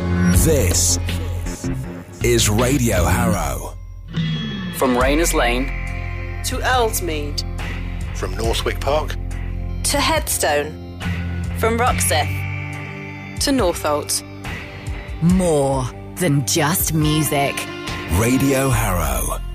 This is Radio Harrow. From Rayners Lane to Ellesmead. From Northwick Park to Headstone. From Roxeth to Northolt. More than just music. Radio Harrow.